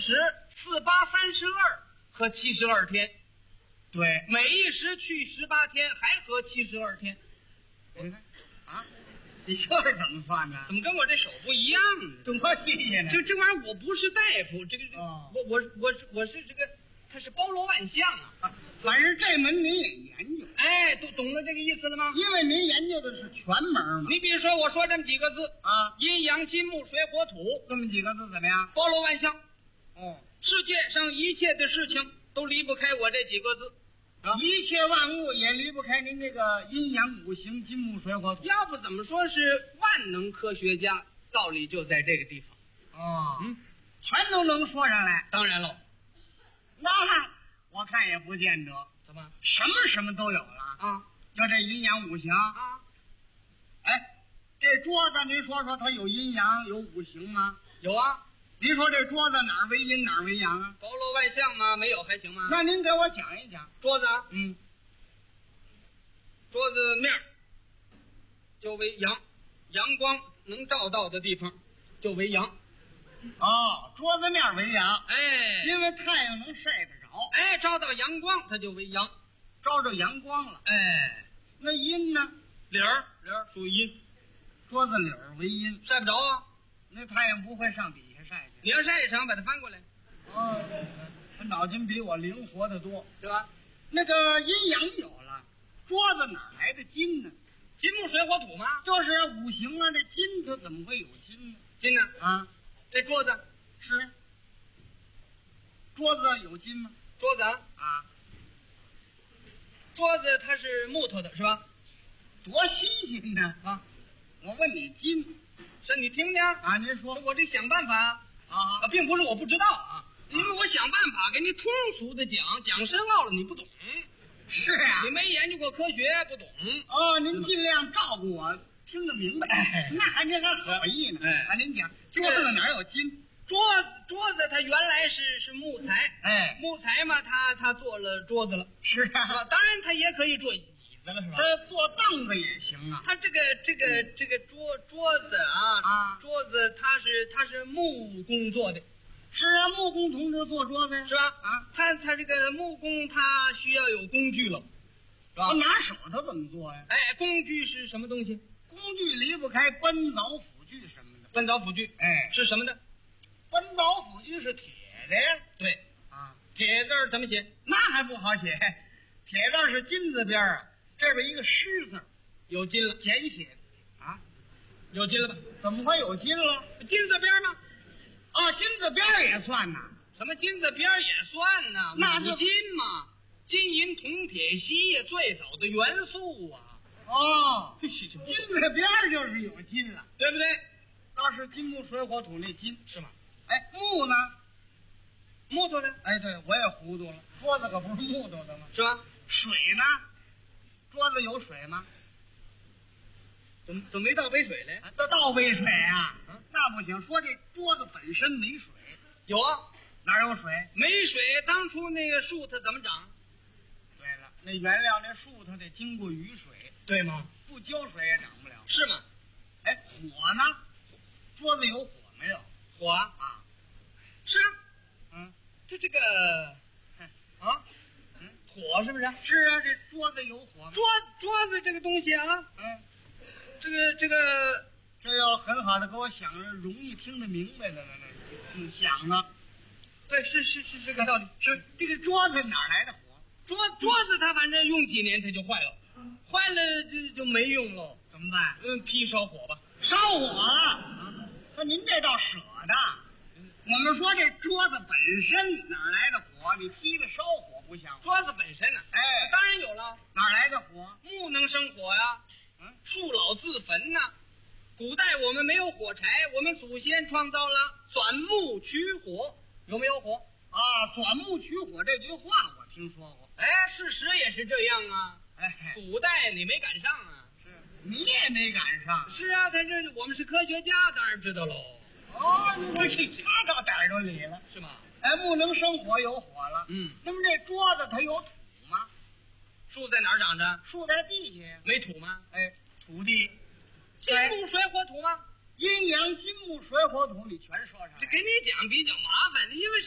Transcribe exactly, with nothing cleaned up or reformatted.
时四八三十二和七十二天， 对， 每一时去十八天，还合七十二天。 你看啊，你这是怎么算的？ 怎么跟我这手不一样呢？ 多新鲜呢！ 这这玩意儿我不是大夫，这个、这个哦、 我我我是我是这个，它是包罗万象啊。 啊反正这门您也研究， 哎，都懂了这个意思了吗？ 因为您研究的是全门嘛。 你比如说，我说这么几个字啊， 阴阳金木水火土， 这么几个字怎么样？ 包罗万象。 哦， 世界上一切的事情都离不开我这几个字。啊， 一切万物也离不开您这个阴阳五行金木水火土。 要不怎么说是万能科学家？道理就在这个地方。 哦， 嗯， 全都能说上来。 当然喽。 那我看也不见得。 怎么？ 什么什么都有了啊？ 就这阴阳五行啊？ 哎，这桌子您说说，它有阴阳有五行吗？ 有啊。 您说这桌子哪儿为阴哪儿为阳啊？ 包罗万象吗？没有还行吗？ 那您给我讲一讲。 桌子， 嗯， 桌子面就为阳，阳光能照到的地方就为阳。 哦，桌子面为阳， 哎， 因为太阳能晒得着， 哎，照到阳光它就为阳， 照着阳光了。 哎， 那阴呢？ 理儿理儿属于阴， 桌子理儿为阴， 晒不着啊。 那太阳不会上底下晒去。 你要晒一场，把它翻过来， 哦，他脑筋比我灵活得多， 是吧？ 那个阴阳有了，桌子哪来的金呢？ 金木水火土吗？ 就是五行啊，这金它怎么会有金呢？ 金呢？ 啊， 这桌子是桌子有金吗？ 桌子啊， 啊， 桌子它是木头的，是吧？ 多新鲜呢！ 啊， 我问你金是你听听啊？您说我这想办法啊啊，并不是我不知道啊，因为我想办法给你通俗的讲，讲深奥了你不懂。 是啊， 你没研究过科学，不懂。 哦，您尽量照顾我，听得明白。 哎、 那还您还好意呢。 哎， 啊，您讲桌子哪有金？ 桌子桌子它原来是是木材， 哎， 木材嘛，它它做了桌子了， 是啊， 是吧？当然它也可以做椅子了，是吧？ 这做凳子也行啊。 它这个这个这个桌桌子啊啊， 桌子它是它是木工做的。 是啊，木工同志做桌子呀， 是吧？ 啊， 他他这个木工他需要有工具了，是吧？ 我拿手他怎么做呀？ 哎，工具是什么东西？ 工具离不开奔凿斧锯什么的。 奔凿斧锯， 哎， 是什么的？ 奔凿斧锯是铁的呀。 对啊， 铁字儿怎么写？ 那还不好写，铁字是金字边啊，这边一个狮字， 有金了， 简写啊， 有金了吧？ 怎么会有金了？ 金字边吗？ 啊，金字边也算呐。 什么金字边也算呐？ 那就五金嘛，金银铜铁锡呀，最早的元素啊。 哦， 金金字边就是有金了， 对不对？ 倒是金木水火土那金是吗？ 哎，木呢？ 木头的， 哎，对，我也糊涂了，桌子可不是木头的吗？ 是吧？ 水呢？桌子有水吗？ 怎么怎么没倒杯水来？ 啊，倒倒杯水啊？嗯，那不行，说这桌子本身没水。 有啊， 哪有水？ 没水，当初那个树它怎么长？ 对了，那原料那树它得经过雨水， 对吗？ 不浇水也长不了。 是吗？ 哎，火呢？桌子有火没有？ 火啊， 啊， 是啊， 嗯， 就这个啊， 嗯， 火是不是？ 是啊，这桌子有火吗？ 桌桌子这个东西啊， 嗯， 这个这个这要很好的给我想着，容易听得明白的了，那嗯，想呢， 对，是是是这个道理。 是这个桌子哪来的火？ 桌桌子它反正用几年它就坏了，坏了就就没用了， 怎么办？ 嗯，劈烧火吧。 烧火了？那您这倒舍得。我们说这桌子本身哪来的火？你劈了烧火不像话。 桌子本身呢、啊， 哎， 当然有了， 哪来的火？ 木能生火呀、 嗯， 树老自焚呐、啊。古代我们没有火柴，我们祖先创造了钻木取火，有没有火？ 啊，钻木取火这句话我听说过。 哎，事实也是这样啊。 哎， 古代你没赶上啊。 是，你也没赶上。 是啊，他这我们是科学家，当然知道喽。 哦，你这他到逮着理了， 是吗？ 哎，木能生火，有火了。 嗯， 那么这桌子它有土吗？ 树在哪儿长着？ 树在地下。 没土吗？ 哎，土地。 金木水火土吗？ 阴阳金木水火土，你全说上了。 这给你讲比较麻烦，因为是。